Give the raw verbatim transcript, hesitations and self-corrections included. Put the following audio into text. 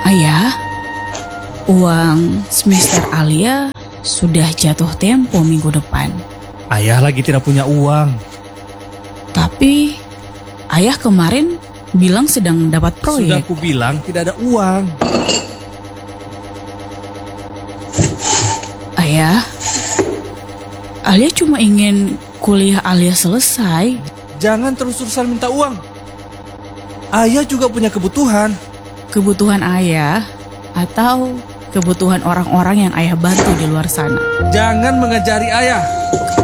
Ayah, uang semester Alia sudah jatuh tempo minggu depan. Ayah lagi tidak punya uang. Tapi ayah kemarin bilang sedang dapat Sudah proyek. aku bilang tidak ada uang. Ayah, Alia cuma ingin kuliah Alia selesai. Jangan terus-terusan minta uang. Ayah juga punya kebutuhan. Kebutuhan ayah atau kebutuhan orang-orang yang ayah bantu di luar sana. Jangan mengajari ayah.